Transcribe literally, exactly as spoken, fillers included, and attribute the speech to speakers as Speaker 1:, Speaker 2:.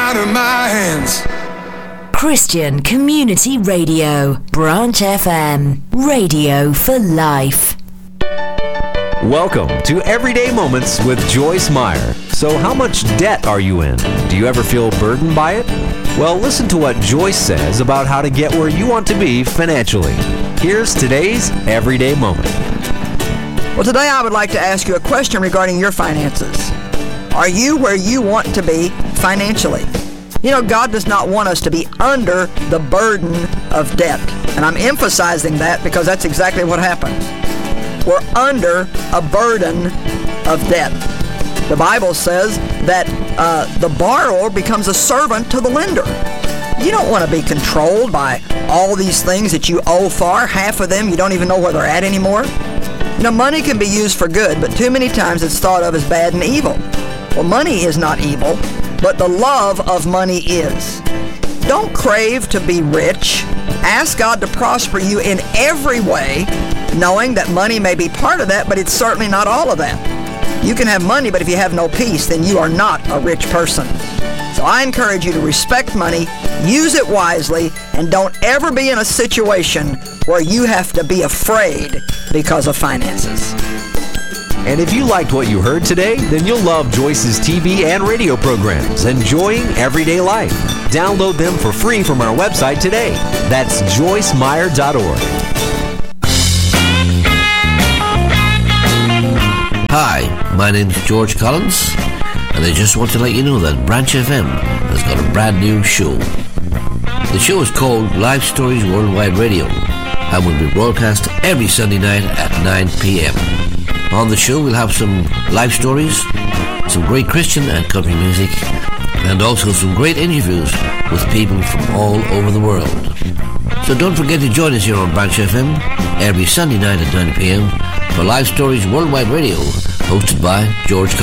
Speaker 1: out of my hands.
Speaker 2: Christian Community Radio, Branch F M, radio for life.
Speaker 3: Welcome to Everyday Moments with Joyce Meyer. So how much debt are you in? Do you ever feel burdened by it? Well, listen to what Joyce says about how to get where you want to be financially. Here's today's Everyday Moment.
Speaker 4: Well, today I would like to ask you a question regarding your finances. Are you where you want to be financially? You know, God does not want us to be under the burden of debt. And I'm emphasizing that because that's exactly what happens. We're under a burden of debt. The Bible says that uh, the borrower becomes a servant to the lender. You don't want to be controlled by all these things that you owe for. Half of them you don't even know where they're at anymore. You know, money can be used for good, but too many times it's thought of as bad and evil. Well, money is not evil, but the love of money is. Don't crave to be rich. Ask God to prosper you in every way, knowing that money may be part of that, but it's certainly not all of that. You can have money, but if you have no peace, then you are not a rich person. So I encourage you to respect money, use it wisely, and don't ever be in a situation where you have to be afraid because of finances.
Speaker 3: And if you liked what you heard today, then you'll love Joyce's T V and radio programs, Enjoying Everyday Life. Download them for free from our website today. That's joyce meyer dot org.
Speaker 5: Hi, my name's George Collins, and I just want to let you know that Branch F M has got a brand new show. The show is called Life Stories Worldwide Radio and will be broadcast every Sunday night at nine p.m. On the show, we'll have some life stories, some great Christian and country music, and also some great interviews with people from all over the world. So don't forget to join us here on Branch F M every Sunday night at nine p.m. for Life Stories Worldwide Radio, hosted by George Collins.